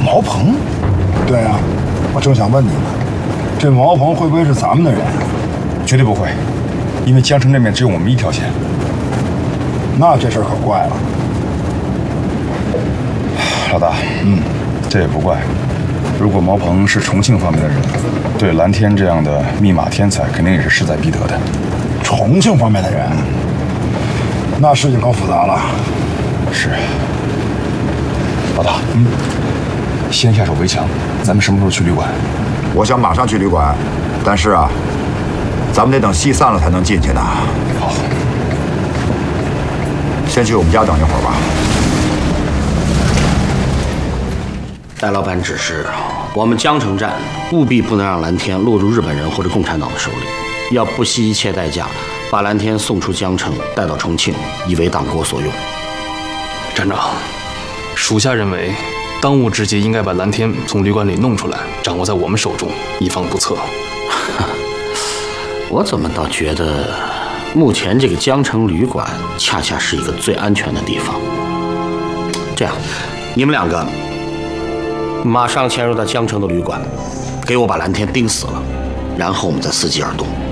毛鹏？对啊，我正想问你呢，这毛鹏会不会是咱们的人？ 绝对不会，因为江城那边只有我们一条线。 那这事儿可怪了。 老大，这也不怪。如果毛鹏是重庆方面的人，对蓝天这样的密码天才，肯定也是势在必得的。 重庆方面的人，那事情可复杂了。 是。老大，先下手为强。咱们什么时候去旅馆？ 我想马上去旅馆，但是啊，咱们得等戏散了才能进去呢。 好， 先去我们家等一会儿吧。 戴老板指示，我们江城站务必不能让蓝天落入日本人或者共产党的手里，要不惜一切代价把蓝天送出江城，带到重庆，以为党国所用。 站长，属下认为，当务之急应该把蓝天从旅馆里弄出来，掌握在我们手中，以防不测。 我怎么倒觉得，目前这个江城旅馆恰恰是一个最安全的地方。这样，你们两个马上潜入到江城的旅馆，给我把蓝天盯死了，然后我们再伺机而动。